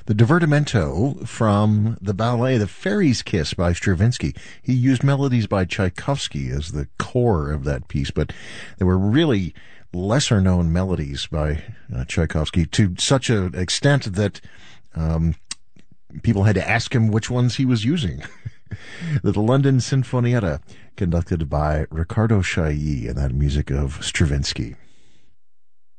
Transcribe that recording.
the divertimento from the ballet The Fairy's Kiss by Stravinsky. He used melodies by Tchaikovsky as the core of that piece, but there were really lesser known melodies by Tchaikovsky to such an extent that people had to ask him which ones he was using. The London Sinfonietta, conducted by Riccardo Chailly, and that music of Stravinsky.